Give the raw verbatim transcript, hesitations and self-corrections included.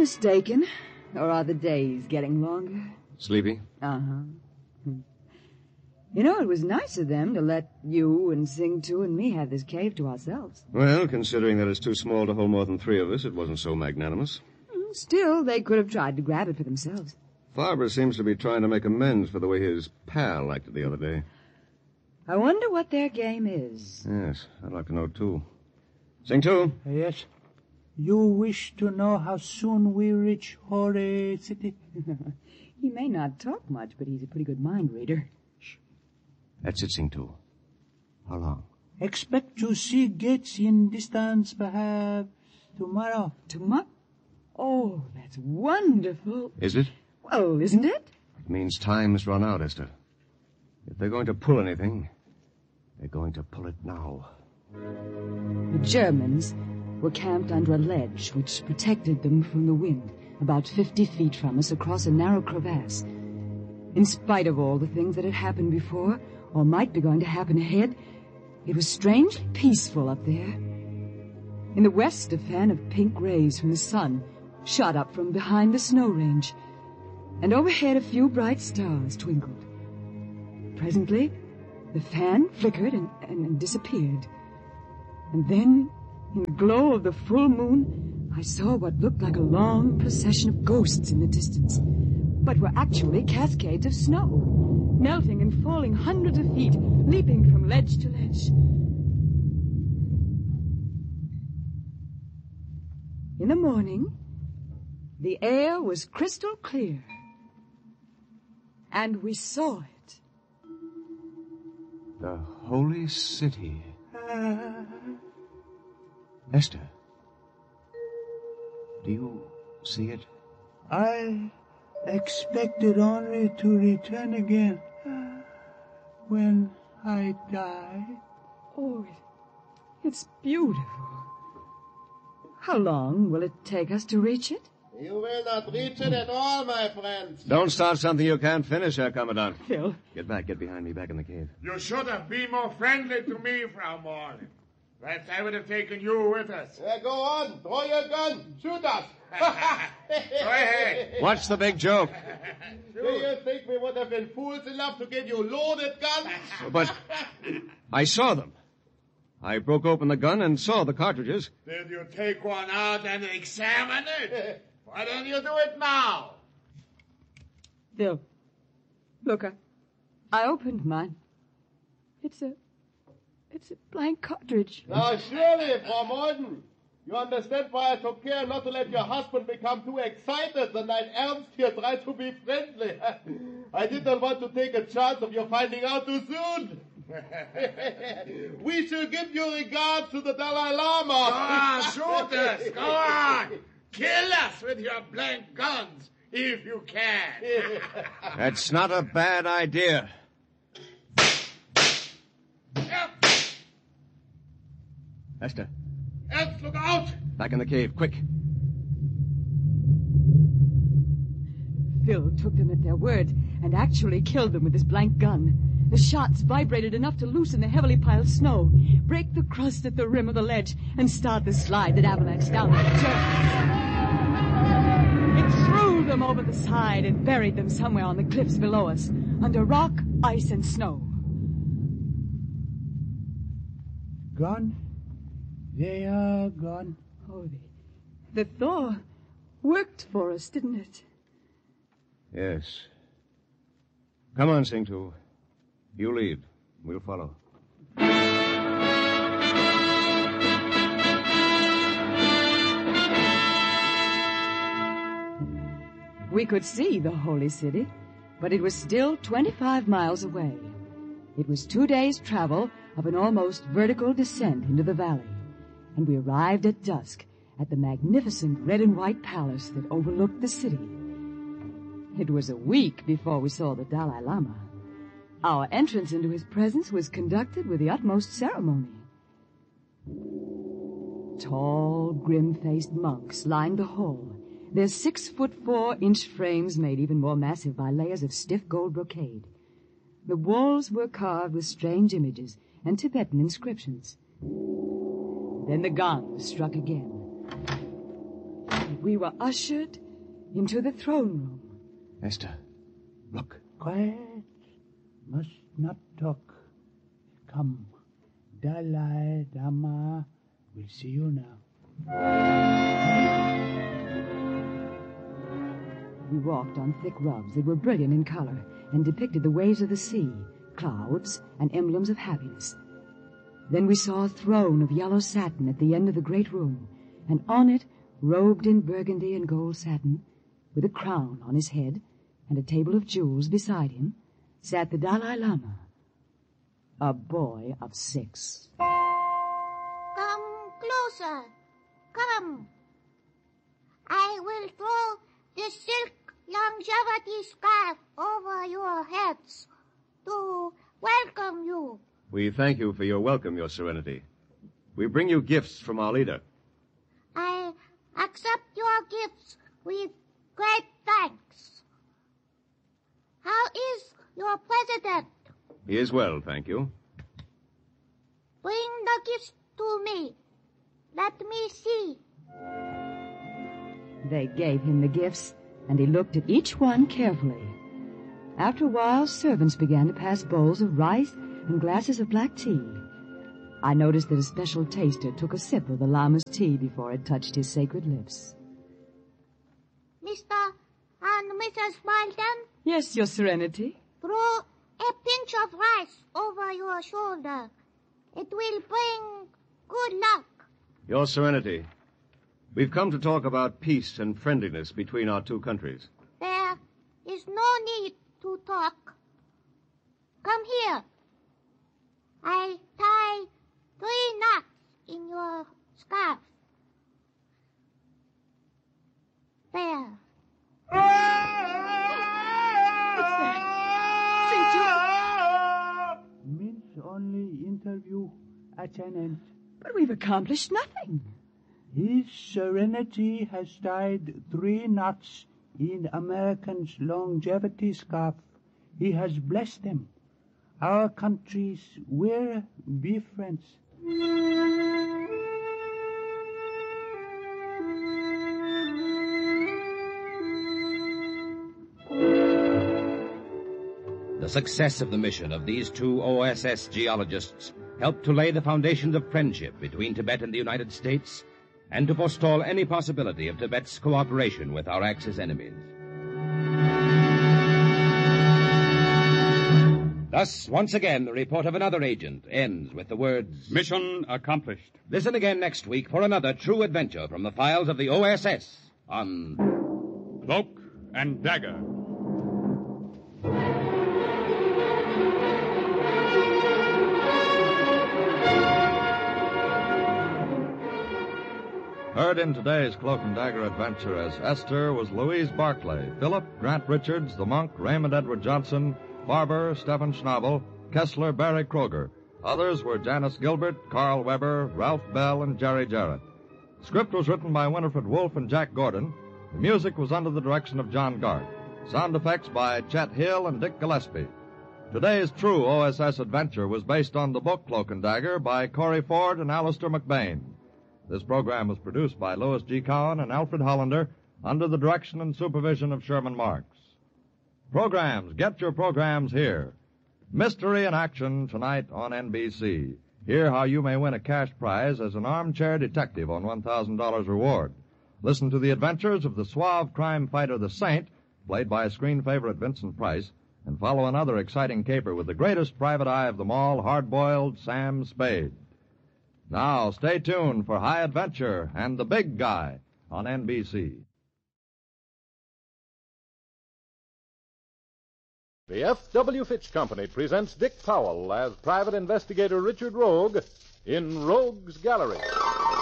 mistaken. Or are the days getting longer? Sleepy? Uh-huh. You know, it was nice of them to let you and Sing Tu and me have this cave to ourselves. Well, considering that it's too small to hold more than three of us, it wasn't so magnanimous. Still, they could have tried to grab it for themselves. Farber seems to be trying to make amends for the way his pal liked it the other day. I wonder what their game is. Yes, I'd like to know, too. Sing Tu? Yes. You wish to know how soon we reach Hore City? He may not talk much, but he's a pretty good mind reader. Shh. That's it, Sing Tu. How long? Expect to see gates in distance, perhaps tomorrow. Tomorrow? Oh, that's wonderful. Is it? Well, isn't it? It means time's run out, Esther. If they're going to pull anything, they're going to pull it now. The Germans were camped under a ledge which protected them from the wind, about fifty feet from us across a narrow crevasse. In spite of all the things that had happened before, or might be going to happen ahead, it was strangely peaceful up there. In the west, a fan of pink rays from the sun shot up from behind the snow range, and overhead a few bright stars twinkled. Presently, the fan flickered and, and, and disappeared. And then, in the glow of the full moon, I saw what looked like a long procession of ghosts in the distance, but were actually cascades of snow, melting and falling hundreds of feet, leaping from ledge to ledge. In the morning, the air was crystal clear, and we saw it. The Holy City. Esther, do you see it? I expected only to return again when I die. Oh, it, it's beautiful. How long will it take us to reach it? You will not reach it at all, my friends. Don't start something you can't finish, Herr Commandant. Phil. Get back, get behind me, back in the cave. You should have been more friendly to me, Frau Morlin. Perhaps I would have taken you with us. Yeah, go on. Draw your gun. Shoot us. Go ahead. What's the big joke? Do you think we would have been fools enough to give you loaded guns? But I saw them. I broke open the gun and saw the cartridges. Did you take one out and examine it? Why don't you do it now? Phil, look, I, I opened mine. It's a, it's a blank cartridge. Now, surely, Frau Morlin, you understand why I took care not to let your husband become too excited when I Ernst here tried to be friendly. I did not want to take a chance of you finding out too soon. We shall give your regards to the Dalai Lama. Go on, shoot us. Go on. Kill us with your blank guns, if you can. That's not a bad idea. Yep. Esther. Ernst, look out. Back in the cave, quick. Phil took them at their word and actually killed them with his blank gun. The shots vibrated enough to loosen the heavily piled snow, break the crust at the rim of the ledge, and start the slide that avalanched down the Germans. It threw them over the side and buried them somewhere on the cliffs below us, under rock, ice, and snow. Gone? They are gone. Oh, the, the thaw worked for us, didn't it? Yes. Come on, Sing Tu. You lead. We'll follow. We could see the Holy City, but it was still twenty-five miles away. It was two days' travel of an almost vertical descent into the valley, and we arrived at dusk at the magnificent red and white palace that overlooked the city. It was a week before we saw the Dalai Lama. Our entrance into his presence was conducted with the utmost ceremony. Tall, grim-faced monks lined the hall, their six-foot-four-inch frames made even more massive by layers of stiff gold brocade. The walls were carved with strange images and Tibetan inscriptions. Then the gong struck again. It we were ushered into the throne room. Esther, look. Quiet. Must not talk. Come. Dalai Lama will see you now. We walked on thick rugs that were brilliant in color and depicted the waves of the sea, clouds, and emblems of happiness. Then we saw a throne of yellow satin at the end of the great room, and on it, robed in burgundy and gold satin, with a crown on his head and a table of jewels beside him, sat the Dalai Lama, a boy of six. Come closer. Come. I will throw the silk longevity scarf over your heads to welcome you. We thank you for your welcome, Your Serenity. We bring you gifts from our leader. I accept your gifts with great thanks. How is your president? He is well, thank you. Bring the gifts to me. Let me see. They gave him the gifts, and he looked at each one carefully. After a while, servants began to pass bowls of rice and glasses of black tea. I noticed that a special taster took a sip of the Lama's tea before it touched his sacred lips. Mister and Missus Malden? Yes, Your Serenity. Throw a pinch of rice over your shoulder. It will bring good luck. Your Serenity, we've come to talk about peace and friendliness between our two countries. There is no need to talk. Come here. I tie three knots in your scarf. There. Means only interview at an end. But we've accomplished nothing. His Serenity has tied three knots in American's longevity scarf. He has blessed them. Our countries will be friends. The success of the mission of these two O S S geologists helped to lay the foundations of friendship between Tibet and the United States, and to forestall any possibility of Tibet's cooperation with our Axis enemies. Thus, once again, the report of another agent ends with the words, "Mission accomplished." Listen again next week for another true adventure from the files of the O S S on Cloak and Dagger. Heard in today's Cloak and Dagger adventure as Esther was Louise Barclay, Philip, Grant Richards, the monk, Raymond Edward Johnson, Barber, Stephen Schnabel, Kessler, Barry Kroger. Others were Janice Gilbert, Carl Weber, Ralph Bell, and Jerry Jarrett. The script was written by Winifred Wolfe and Jack Gordon. The music was under the direction of John Gart. Sound effects by Chet Hill and Dick Gillespie. Today's true O S S adventure was based on the book Cloak and Dagger by Corey Ford and Alistair McBain. This program was produced by Louis G. Cowan and Alfred Hollander under the direction and supervision of Sherman Marks. Programs, get your programs here. Mystery in Action tonight on N B C. Hear how you may win a cash prize as an armchair detective on one thousand dollars reward. Listen to the adventures of the suave crime fighter, the Saint, played by screen favorite Vincent Price, and follow another exciting caper with the greatest private eye of them all, hard-boiled Sam Spade. Now, stay tuned for High Adventure and the Big Guy on N B C. The F W. Fitch Company presents Dick Powell as Private Investigator Richard Rogue in Rogue's Gallery.